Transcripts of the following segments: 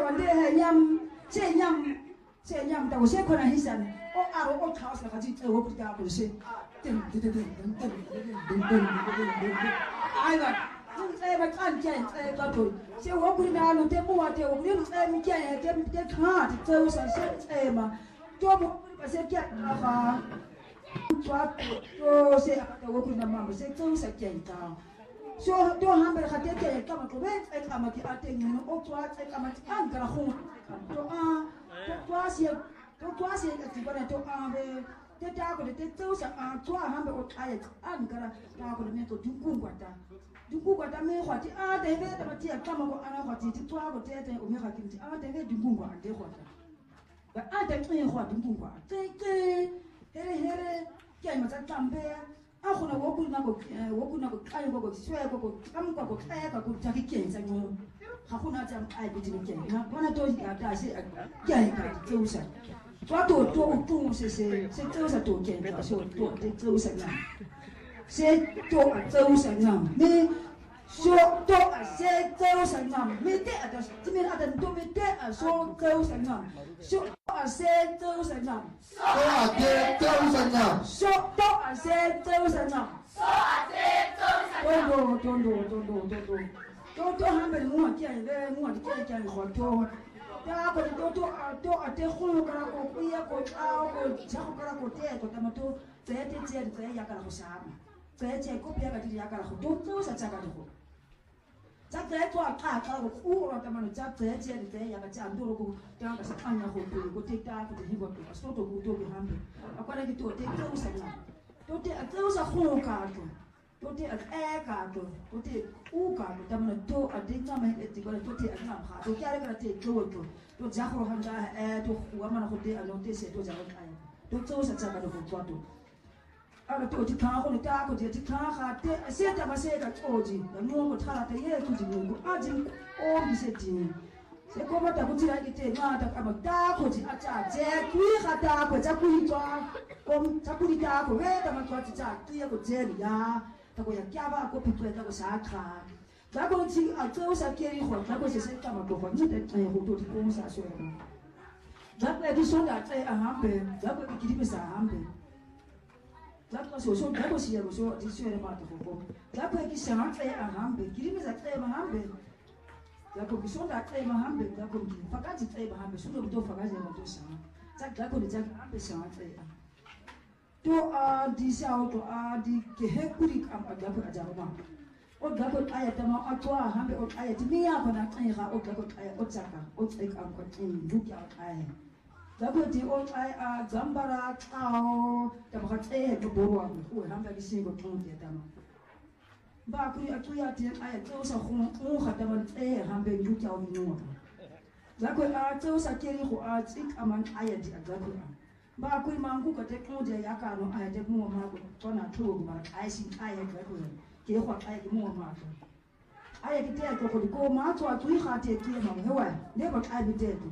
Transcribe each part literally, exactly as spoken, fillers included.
วันเดียยำเชี่ยยำเชี่ยยำแต่ว่าเชี่ยคนนั้นฮิสันโอ้อารมณ์โอ้ท้าสกัดจิตเออว่าพุทธาบุษย์เต็มเต็มเต็มเต็มเต็มเต็มเต็มเต็มเต็มเต็มไอ้แบบซึ่งเอ้มันกันแก่เอ้ก็ถูกเชี่ยว่าพุทธาหนูเต็มมัวเต็มเรื่องเอ้มีแก่เต็มเต็มขาดเจ้าสันเชี่ยเอ้มาตัวบุษย์เชี่ยแก่นะคะตัวตัวเชี่ยแต่ว่าพุทธามาบุษย์เจ้าสักแก่ตาso do hamber khate ke kama ko bet ai kama ki atengi no o twa ai kama ti an kala khum to a to twa si to twa si ti bana to a be te ta ko te to sa a twa hamber o ai an kala ta ko me to dungu kwata dungu kwata me khwati a de be ta ti kama ko ana khwati ti twa ko te te o me kha kinti a de be dungu kwa de khwata ba a de twi khwa dungu kwa te te here here ke ma ta tambe ako na woku na ko woku na ko kai ko ko swe ko ko kam ko ko kai ka ko taki ken sa nyo hakuna jam ai biti ni ken na bana to ya da se kai ka to sa to to to to se se se to sa to ken ka so to de to sa na se to to sa na me so to se to sa na me te ada ti me ada to me te so to sa na so se to sa na so ate to sa na so to se to sa na so ate to sa na to to to to to to to to to hambe mu ki ai ve mu ki ai ki ai ho to ta ko to to to ate khulu kara ko kuya ko ao ko cha ko kara ko te to tama to te te te te ya kara ko sa te te ko pia ka ti ya kara ko to to sa cha ka ko cha te to a ka ka ko ku ro tama no cha te te te ya ka cha ndoro ko ta ka sa anya ko ko te ta ko te hi ko so to ko to bi hambe akwana ki to te to sa na to te a to sa khulu ka to to te a e ka to to te u ka to tama to a de na me e ti ko to te a na ha to kya ka te to to to ja ko han da e to wa ma ko te a no te se to ja ko ka to to sa cha ka ko to to ala to ti ka ko ni ta ko ti ka ha te se ta ba se ka to ji da no ko ta ta ye ku ji no a ji o mi se ti se ko ba ta ku ti ra ki te ma ta ka ba ta ko ji a cha je ku ha ta ko ja ku ji twa ko ta ku ri ta ko we ta ma twa ti cha ti ya ko je ri ya ta ko ya kya ba ko pi ta ko sa kha ta ko ti a to sa ke ri ho ta ko se se ta ma ko ko ni te ta ho to ti ko sa so ya ta ko ti so da ta a ha be ta ko ki ri be sa ha be la ko so so ko si ya so ti so ma ta ko la ko ki sa ma ta a ha be ki ri be sa ta ma ha be la ko ki so da ta ma ha be la ko ki fa ka ti ta ma ha be so do to fa ka je ma to sa ta la ko ni ja ha be sa ta to a di sa to a di ke he kuri am a ga ko a ja ma o ga ko aya ta ma a to a ha be o aya ti mi ya ko na ta ga o ga ko aya o cha ka o tsai am ko tin du ya aya la ko ti o ai a zambara tao ta ba ta e ko bo wa ko ha ba ki sin ko ton ti ta ma ba ku a tu ya ti ai to sa khu mu kha ta ma e ha be ju ta o no la ko a to sa ke ri ko a tsik aman ai di a ga ko ba ku ma ku ka te ko je ya ka no ai te mu ma ko to na tu ma ai sin ai ga ko ke ko ai ki mu ma ko ai ki te ko ko ko ma to a tu kha te ki ma he wa ne ba ai bi te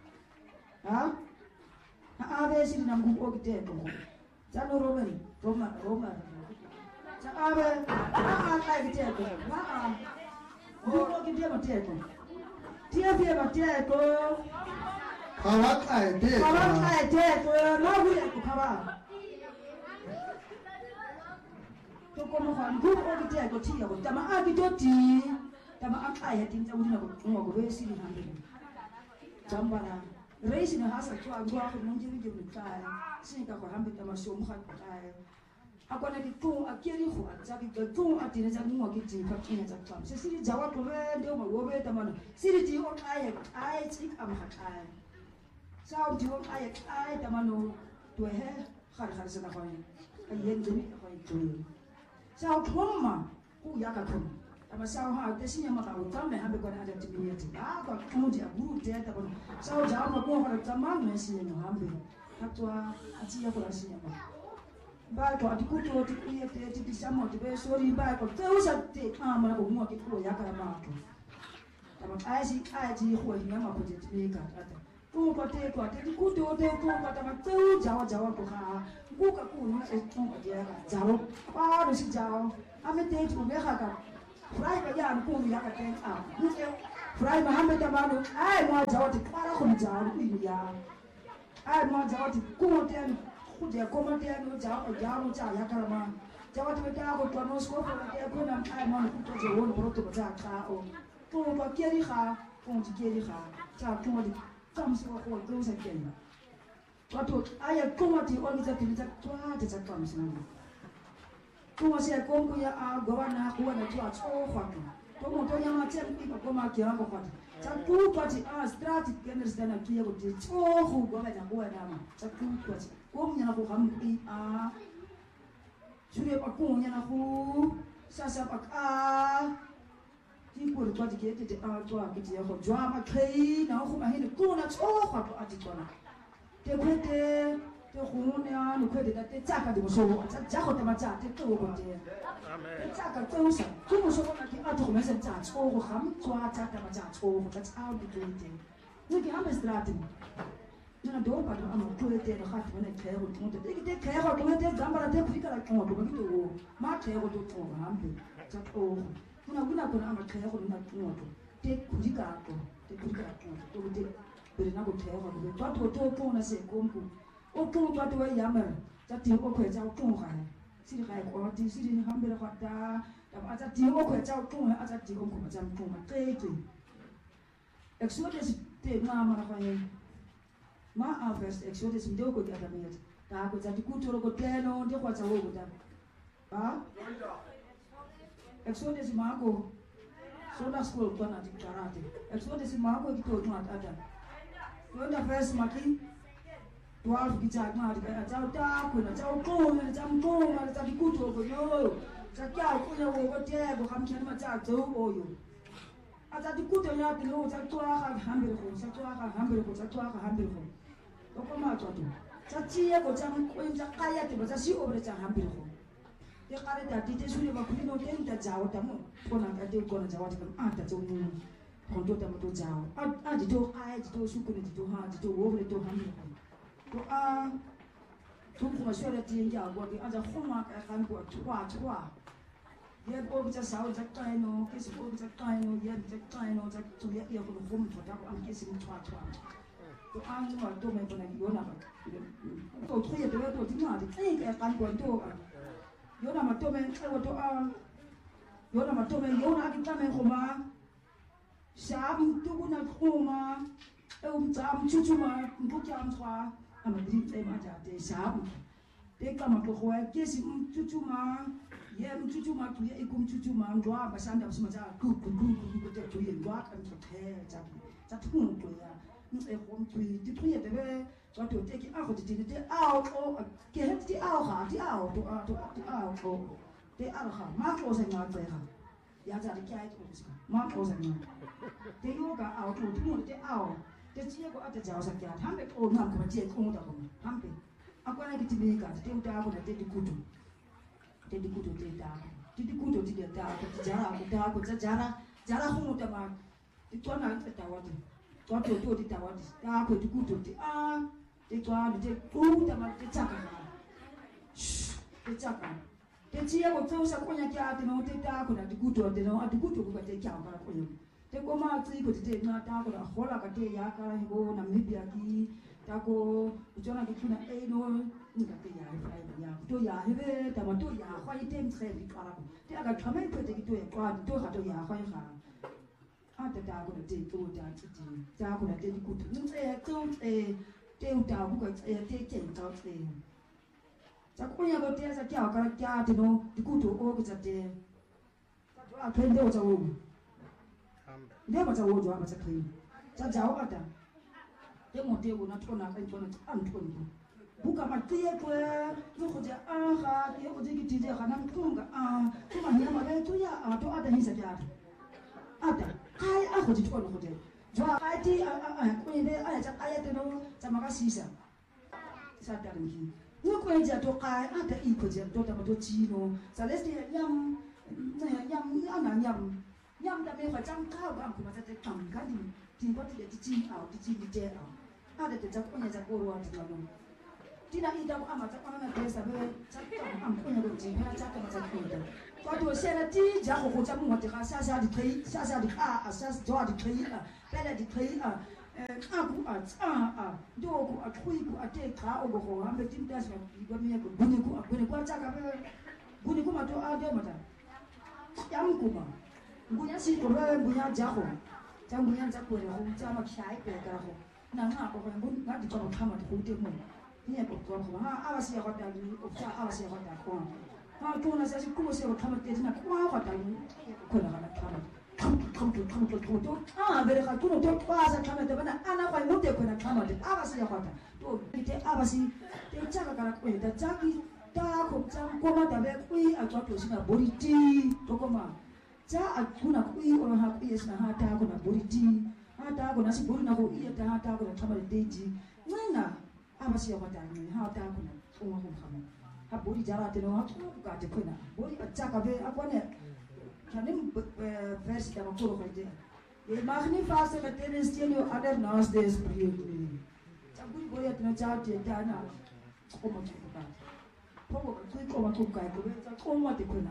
ha a be si na ngu o kite ko ja no romen roma roma ja a be a a kai kite ko na a o o kite ma te ko ti a be ma te ko ka wa kai te ka wa kai te ko na hu ya ko ka ba to ko mo han ngu o kite ko ti ya ko ta ma a ki to ti ta ma a kai ya tin ja uri na ko ngo ko be si ni han be jambara reisi na hasa tu angwa ko munjiri je mutaya sinka ko hambe ta masomo ha mutaya akona ki tu akiri ko ataki ko tu atine za mu ki ti ka kina za tam se siri jawa ko be ndio ma wo be ta mana siri ti o aya aya tik am ha aya sao ti o aya aya ta mano to he khar khar sa na ko ni ayen je ni ko tu sao thoma ku ya ka thoma ama sao ha te sinya ma ka utame hambe ko na ada tibiyeti ah ko kumuji aburu te ta ko sao jawa ma ko ko ta ma me sinya no hambe hatwa atia ko sinya ma ba to atikuto tikuye te tikisamo te be sori ba ko te usa te kama ko mo ki ko ya ka ma to ama ai si ai ji ko ni ma ko te te ka ata ko ko te ko te tikuto te ko ko ta ma te jawa jawa ko ha ku ka ku no e to ko dia ka jawa pa ro si jawa ame te tu me ha ka Rai ka yan ko ya ka ten a. Ni e Fry Mohammed Amano, I want to Parakum India. I want to Kumotan, Kuja Comotan, Jao, Jao, Yakarama, Jawat Metago, Tonosco, Akunam, I want to put your own protocol, or Kuma Kiriha, Ponti Kiriha, Chakumadi, comes to a close again. What I have come at the only that is a comes now. Kuma say, Congo, ya governor, who are to us all for you. Como to yama ten people come out here for cha two party as strategic understand a clear with the oh who go and go and cha two party come yana ko ham i a sure pa ko yana ko sasa pa a ti ko to ti ke ti a to a ki ya ko drama kai na ko ma hin ko na cho ko to a ti to na te ko te te ko ne a no ko te te cha ka de mo so cha cha ko te ma cha te to ko te amen cha ka to sa ko mo so na ki a to me se cha cho ko ham to a cha ta ma cha cho ko that's how the doing thing no ki am strategy na do pa do am ko te no khat mo ne te ko to te te te ko to te gamba te ku ka la ko to ko to ma te ko to to ham te cha to kuna kuna kuna am te ko na to te ku ka to te ku ka to to te pero na ko te ko to to to na se ko ko o to to to ya mer cha ti ko ko cha to ka si ga ko ti si ni ham be ko ta ta ba cha ti ko ko cha to a cha ti ko ko cha to ma te te Exodus te ma ma ka ye ma a verse Exodus ndo ko ta me ta ko cha ti ku to ko te no ndi ko cha wo ko ta ba Exodus ma ko Sunday school ko na ti karate Exodus ma ko ki to to ata Sunday verse ma ki twelve kita ma di ka cha ta ko na cha ko na cha ko na cha di ku to ko yo cha kya ko ya wo ko te ko ham kyan ma cha zo o yo a cha di ku to ya ti no cha to ha hambe ko cha to ha hambe ko cha to ha hambe ko to ko ma to to cha chi ya ko cha ko cha ka ya ti ba cha si o bre cha hambe ko te kare ta ti te su le ba ku no te ta ja o ta mo ko na ka te ko na ja wa ta a ta zo mo ko to ta mo to ja a a di to a di to su ko ni di to ha di to wo bre to hambe ko to a to kuma shore ti ya go di aja khoma ka kan ko twa twa ye bo bi cha sao cha kai no ke si bo bi cha kai no ye bi cha kai no cha to ye ye ko khom to ta ko am ke si twa twa to an no to me ko na yo na ba to to ye to to ti ma di kai ka kan ko to yo na ma to me ko to a yo na ma to me yo na ki ta me khoma sham tu ku na khoma e um cham chu chu ma ku cham khwa ama dri te ma ja te sham te ka ma ko khwa ke si chu chu ma ye chu chu ma tu ye ikum chu chu ma ndwa ba san da sma ja ku ku ku ku te tu ye ndwa kan to te ja ja tu to ya ni e khom tu ti tu ye te be to to te ki a ko ti te a o ke het ti a ha ti a to a to ti a o te a ha ma ko se ma te ha ya ja de kai to sma ma ko se ma te yo ga a to ti mo te a te chia ko ata jaw sa kya hambe ko ngam ko tie ko ta ko hambe akwana ki tibi ka te uta ko na te di kutu te di kutu te ta ti di kutu ti de ta ko ti jara ko ta ko jara jara ko ta ma ti to na ta wa ti to to to ti ta wa ti ta ko ti kutu ti a te to a te ko ta ma te chaka te chaka te chia ko to sa ko nya kya te no te ta ko na ti kutu te no a ti kutu ko te kya ka ko yo te ko ma tsi ko te na ta ko la hola ka te ya ka ho na Namibia ki ta ko jona ki kuna e no ni ka te ya fa ya to ya he ta ma to ya khwa i tem tre bi ka ko te aga khame ko te ki to ya kwa to ha to ya khwa i kha a ta ta ko te to ta ti ti ta ko te ni ku tu ni te to e te u ta ko te te te ta te ta ko ya ko te sa kya ka kya te no ti ku to o ko ta te ta to a ken de o ta wo ndio mata wojo hapa takribu chaja hata demo tebo na tuko na kai tona antoni buka matie kwa nuko ja aha ye ko digi tije kana mtunga ah tuma nyama ya tu ya to ada hisa ya ada kai ako jituko no hotel jwa kai ti ko inde aya cha aya teno cha makasisa sata ngi nuko nje to kai ada iko je to ta to chino salesti yam na yam ana yam yam da me fa cham ka ba ko ma te tam ka di ti ko ti ti ti au ti ti di je au ada te ja ko nya ja ko ro ti no ti na ida ko ama ta ko na te sa be cha ta am ko nya ro ji ha cha ka ma cha ko da 发多现在第一家伙伙在木的哈，下下的推，下下的啊啊，下下的推啊，白来的推啊，呃，阿古啊啊啊，多古啊推古啊，这卡我个好，俺们今天是一个咩个，古尼古啊，古尼古咋个呗？古尼古嘛多啊多嘛的，养古嘛，古尼是古个古尼家伙，家古尼家古的好，家嘛下一个个好，那俺个古古俺就叫我看嘛的好点么？你也不多好，哈，阿拉是要好点，我家阿拉是要好点好。啊，跟那些是故事，我他们在那夸夸的，可能他们他们他们他们他们他们都啊，为了他，可能都夸着他们，对吧？那安那话没得可能他们的，阿巴是要好的，都你这阿巴是，这这个干贵的，这个大可这过嘛特别贵，啊，做就是那玻璃机，都过嘛，这啊，可能贵，我们哈贵是那哈大可能玻璃机，啊大可能是玻璃那个贵，大哈大可能他们的地机，那那阿巴是要好的，你哈大可能我们他们。ha bori jara te no ha ku ka te kuna bori acha ka be akwane kanim versi ta ko ko de e magni fase ka te stielio ader nas des priyo ni ta buri bori atna cha te ta na ko mo te ka ko ko ku ko ma ku ka ko be ta ko mo te kuna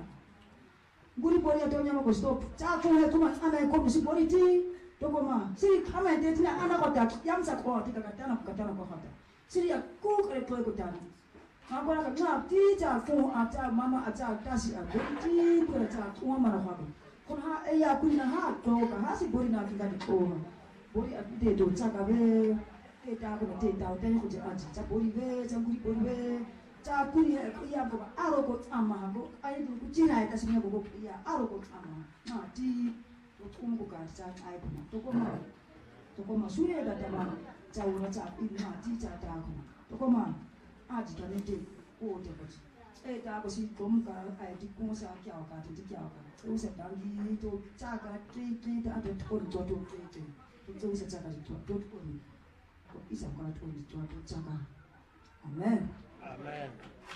buri bori atna nyama ko stop cha ko he kuma ana ko si bori ti to ko ma si kama te tina ana ko ta yam sa ko ti ka ta na ka ta na ko ha ta si ya ku ka ko ko ta Agora que na tija com a tia mama a tia tashi a bori ko tia com mama na hapo. Kon ha e ya kuna ha to ka ha si bori na kinga ni ko. Bori a te do cha ka ve ke ta ko te ta te ko je a cha bori ve cha bori bori ve cha kuni e ko ya ko a ro ko ama ha ko ai du ku jina ta si ne ko ko ya a ro ko ama. Na ti to ko ko ka cha ai ko to ko ma to ko ma sure da ta ma cha ura cha pi ma ti cha ta ko. To ko ma aji ta ne te o te ko e ta ko si kom ka ai ti ko sa kya ka ti kya ka o se ta gi to cha ka ti ti ta to ko to to ti ti to se cha ka to to ko ni ko isa ka to ni to to cha ka amen amen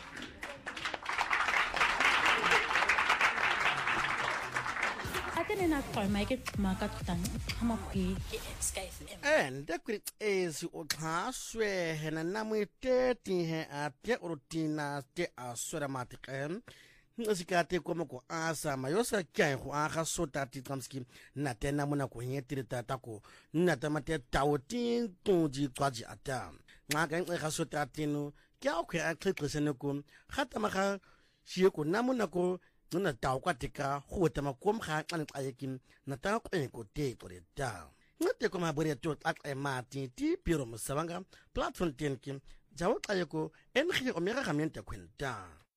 Atene na kwa maike makatutana kama kwi Sky F M. And the quick is o khaswe hena namite ti he ate rutina te asura matikem. Nsikate kwa mko asa mayosa kya ho aga sota ti kamski na tena mona ko yetire tata ko na tamate tawtin tonji kwaji ata. Ngaka ngeka sota tinu kya o kya akhlesene ko khata maka shiye ko namona ko nuna tau kwa tika huwata makuwa mkha anit ayakin na tanga kwenye kote kore da. Ngate kwa maburi ya tuot ak ay mati ti piro musawanga platform tenki jawot ayako enkhini omega kamiente kwenta.